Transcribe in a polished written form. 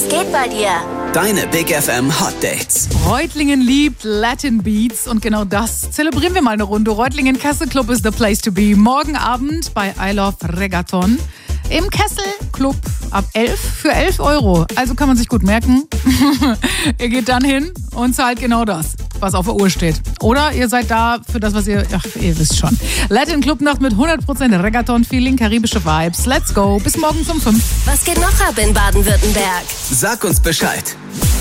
geht bei dir? Deine Big FM Hot Dates. Reutlingen liebt Latin Beats und genau das zelebrieren wir mal eine Runde. Reutlingen Kessel Club is the place to be. Morgen Abend bei I Love Reggaeton im Kessel Club ab 11 für 11 Euro. Also kann man sich gut merken. Ihr geht dann hin und zahlt genau das, was auf der Uhr steht. Oder ihr seid da für das, was ihr wisst schon. Latin Clubnacht mit 100% Reggaeton-Feeling, karibische Vibes. Let's go. Bis morgen um 5. Was geht noch ab in Baden-Württemberg? Sag uns Bescheid.